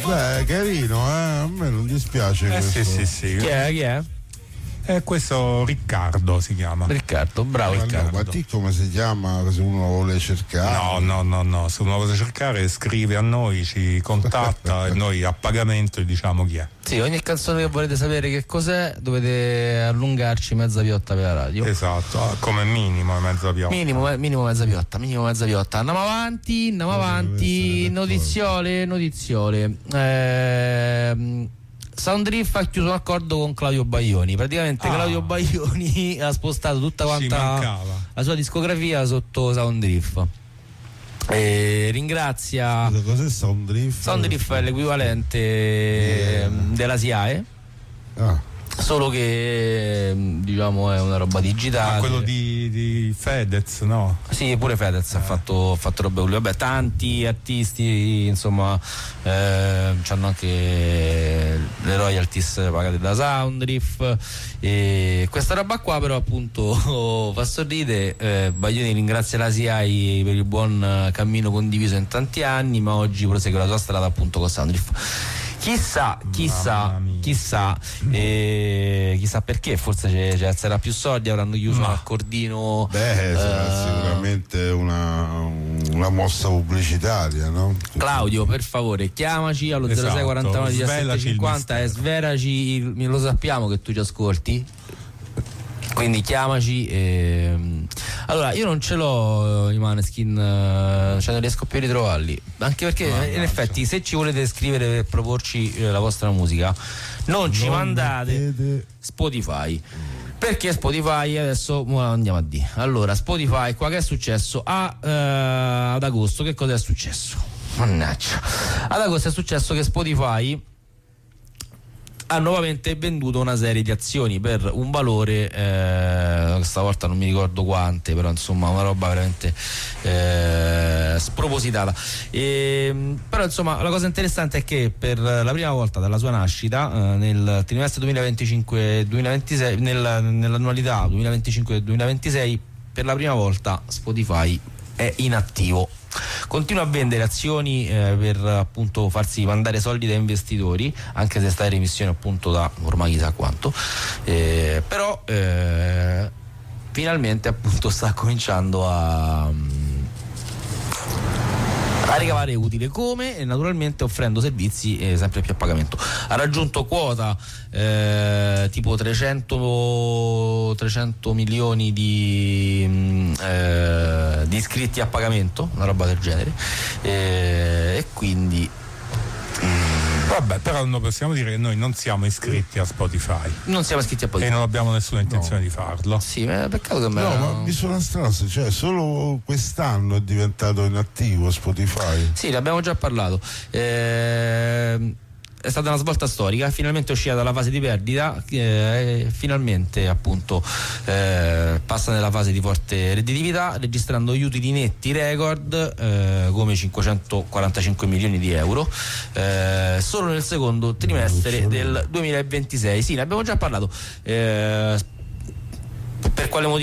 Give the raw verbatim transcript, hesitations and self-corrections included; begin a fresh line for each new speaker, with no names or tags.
Beh, carino, eh? A me non dispiace
Eh
questo.
sì, sì, sì.
Chi è? Chi è?
E questo Riccardo si chiama.
Riccardo, bravo
Ma
Riccardo.
no, ma ti come si chiama se uno lo vuole cercare?
No, no, no, no, se uno vuole cercare scrive a noi, ci contatta e noi a pagamento gli diciamo chi è.
Sì, ogni canzone che volete sapere che cos'è dovete allungarci mezza piotta per la radio.
Esatto, come minimo mezza piotta.
Minimo, minimo mezza piotta, minimo mezza piotta. Andiamo avanti, andiamo avanti. Notiziole, notiziole. Ehm... Soundriff ha chiuso un accordo con Claudio Baglioni. Praticamente ah. Claudio Baglioni ha spostato tutta quanta la sua discografia sotto Soundriff. E ringrazia.
Scusa, cos'è Soundriff?
Soundriff è l'equivalente yeah. della S I A E. Ah. Solo che diciamo è una roba digitale.
Ma quello di, di Fedez, no?
Sì, pure Fedez eh. ha fatto, fatto roba con lui. Vabbè, tanti artisti, insomma, eh, hanno anche le royalties pagate da Soundriff. E questa roba qua, però, appunto, fa sorridere. Eh, Baglioni ringrazia la S I A I per il buon cammino condiviso in tanti anni, ma oggi prosegue la sua strada appunto con Soundriff. Chissà, chissà, chissà, eh, chissà perché, forse ci ci alzerà più soldi, avranno chiuso
Ma.
un accordino.
Beh, sarà
eh,
sicuramente una, una mossa pubblicitaria, no?
Claudio, per favore, chiamaci allo
Esatto.
zero sei quarantanove diciassette cinquanta e svelaci il, lo sappiamo che tu ci ascolti. Quindi chiamaci e... Allora, io non ce l'ho i Maneskin, cioè non riesco più a ritrovarli, anche perché ah, in effetti se ci volete scrivere per proporci la vostra musica non, non ci mandate mettete... Spotify, perché Spotify adesso andiamo a dire. Allora, Spotify qua che è successo? Ah, eh, ad agosto che cosa è successo? Mannaggia, ad agosto è successo che Spotify ha nuovamente venduto una serie di azioni per un valore, eh, stavolta non mi ricordo quante, però insomma una roba veramente eh, spropositata. E, però insomma la cosa interessante è che per la prima volta dalla sua nascita, eh, nel trimestre duemilaventicinque duemilaventisei, nel, nell'annualità duemilaventicinque duemilaventisei, per la prima volta Spotify è inattivo. Continua a vendere azioni eh, per appunto farsi mandare soldi da investitori, anche se sta in remissione appunto da ormai chissà quanto, eh, però eh, finalmente appunto sta cominciando a a ricavare utile, come e naturalmente offrendo servizi eh, sempre più a pagamento. Ha raggiunto quota eh, tipo trecento, trecento milioni di, eh, di iscritti a pagamento, una roba del genere, eh, e quindi
vabbè, però non possiamo dire che noi non siamo iscritti a Spotify.
Non siamo iscritti a Spotify.
E non abbiamo nessuna intenzione
no.
di farlo.
Sì, ma peccato che me
No, ma mi suona strano, cioè solo quest'anno è diventato inattivo Spotify.
Sì, ne abbiamo già parlato. Eh, è stata una svolta storica, finalmente è uscita dalla fase di perdita, eh, finalmente appunto eh, passa nella fase di forte redditività, registrando utili netti record eh, come cinquecentoquarantacinque milioni di euro eh, solo nel secondo trimestre del duemilaventisei. Sì, ne abbiamo già parlato. Eh, per quale motivo?